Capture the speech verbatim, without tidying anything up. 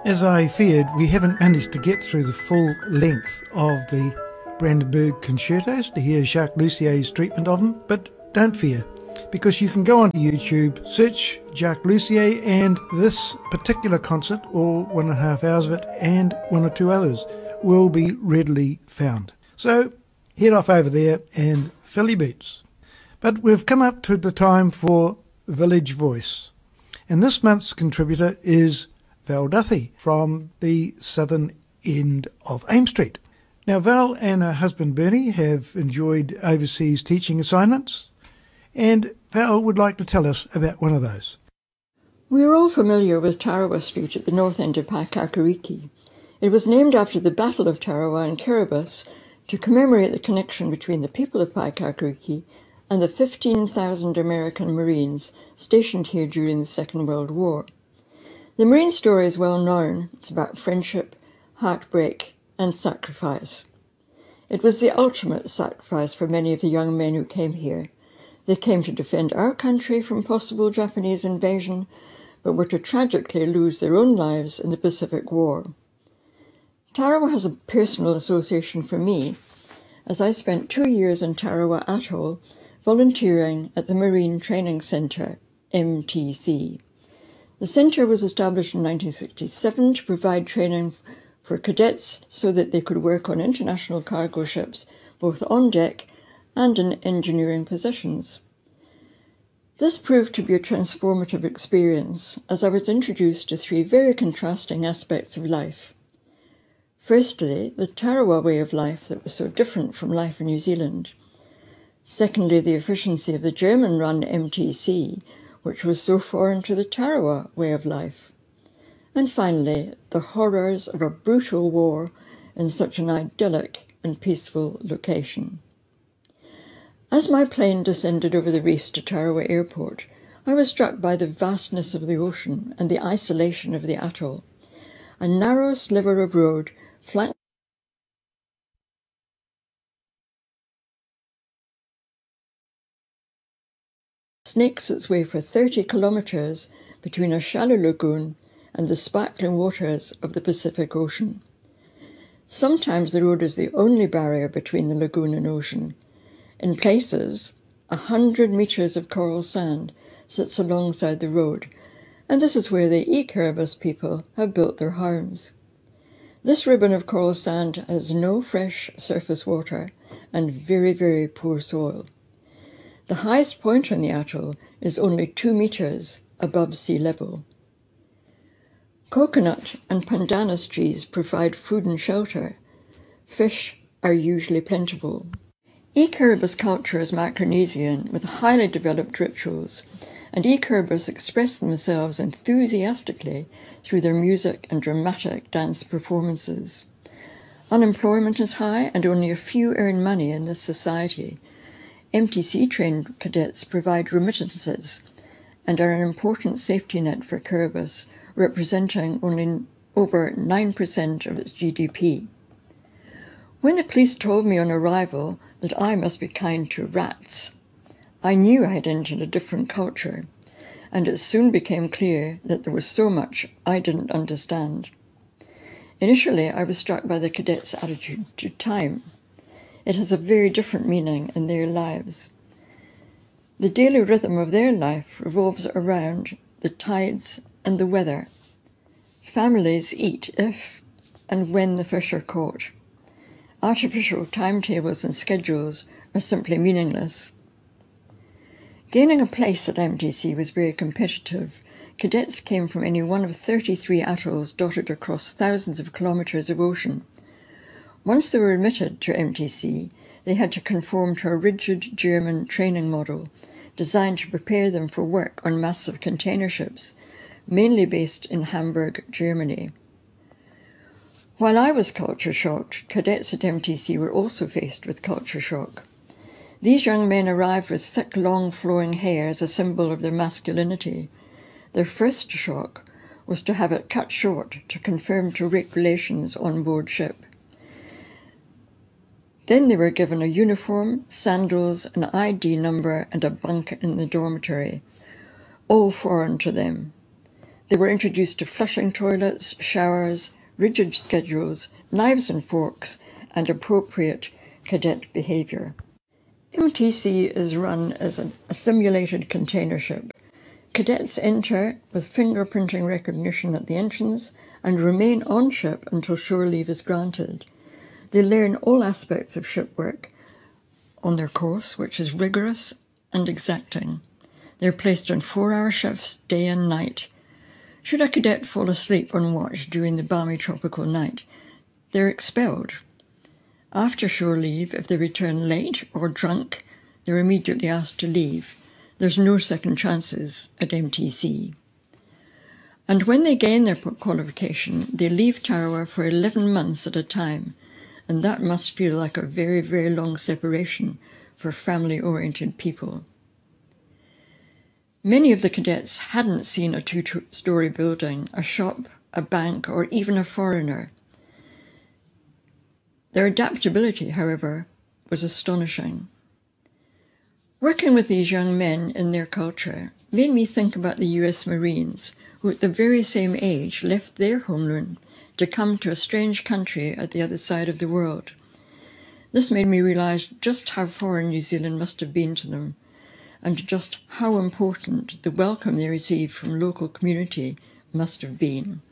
As I feared, we haven't managed to get through the full length of the Brandenburg concertos to hear Jacques Lucier's treatment of them, but don't fear, because you can go onto YouTube, search Jacques Lussier, and this particular concert, all one and a half hours of it, and one or two others, will be readily found. So head off over there and fill your boots. But we've come up to the time for Village Voice, and this month's contributor is Val Duthie from the southern end of Ames Street. Now, Val and her husband Bernie have enjoyed overseas teaching assignments, and Val would like to tell us about one of those. We are all familiar with Tarawa Street at the north end of Paekakariki. It was named after the Battle of Tarawa and Kiribati to commemorate the connection between the people of Paekakariki and the fifteen thousand American Marines stationed here during the Second World War. The Marine story is well known. It's about friendship, heartbreak, and sacrifice. It was the ultimate sacrifice for many of the young men who came here. They came to defend our country from possible Japanese invasion, but were to tragically lose their own lives in the Pacific War. Tarawa has a personal association for me, as I spent two years in Tarawa Atoll volunteering at the Marine Training Centre, M T C. The centre was established in nineteen sixty-seven to provide training for cadets so that they could work on international cargo ships, both on deck and in engineering positions. This proved to be a transformative experience, as I was introduced to three very contrasting aspects of life. Firstly, the Tarawa way of life that was so different from life in New Zealand. Secondly, the efficiency of the German-run M T C, which was so foreign to the Tarawa way of life. And finally, the horrors of a brutal war in such an idyllic and peaceful location. As my plane descended over the reefs to Tarawa Airport, I was struck by the vastness of the ocean and the isolation of the atoll. A narrow sliver of road flanked snakes its way for thirty kilometres between a shallow lagoon and the sparkling waters of the Pacific Ocean. Sometimes the road is the only barrier between the lagoon and ocean. In places, a hundred metres of coral sand sits alongside the road, and this is where the E-Kiribati people have built their homes. This ribbon of coral sand has no fresh surface water and very, very poor soil. The highest point on the atoll is only two metres above sea level. Coconut and pandanus trees provide food and shelter. Fish are usually plentiful. E-Kiribati culture is Micronesian with highly developed rituals, and E-Kiribati express themselves enthusiastically through their music and dramatic dance performances. Unemployment is high and only a few earn money in this society. M T C-trained cadets provide remittances and are an important safety net for Kiribati, representing only over nine percent of its G D P. When the police told me on arrival that I must be kind to rats, I knew I had entered a different culture, and it soon became clear that there was so much I didn't understand. Initially, I was struck by the cadets' attitude to time. It has a very different meaning in their lives. The daily rhythm of their life revolves around the tides and the weather. Families eat if and when the fish are caught. Artificial timetables and schedules are simply meaningless. Gaining a place at M T C was very competitive. Cadets came from any one of thirty-three atolls dotted across thousands of kilometres of ocean. Once they were admitted to M T C, they had to conform to a rigid German training model designed to prepare them for work on massive container ships, mainly based in Hamburg, Germany. While I was culture shocked, cadets at M T C were also faced with culture shock. These young men arrived with thick, long, flowing hair as a symbol of their masculinity. Their first shock was to have it cut short to conform to regulations on board ship. Then they were given a uniform, sandals, an I D number, and a bunk in the dormitory, all foreign to them. They were introduced to flushing toilets, showers, rigid schedules, knives and forks, and appropriate cadet behaviour. M T C is run as a, a simulated container ship. Cadets enter with fingerprinting recognition at the entrance and remain on ship until shore leave is granted. They learn all aspects of ship work on their course, which is rigorous and exacting. They're placed on four-hour shifts, day and night. Should a cadet fall asleep on watch during the balmy tropical night, they're expelled. After shore leave, if they return late or drunk, they're immediately asked to leave. There's no second chances at M T C. And when they gain their qualification, they leave Tarawa for eleven months at a time, and that must feel like a very, very long separation for family-oriented people. Many of the cadets hadn't seen a two-story building, a shop, a bank, or even a foreigner. Their adaptability, however, was astonishing. Working with these young men in their culture made me think about the U S Marines, who at the very same age left their homeland to come to a strange country at the other side of the world. This made me realise just how foreign New Zealand must have been to them, and just how important the welcome they received from local community must have been.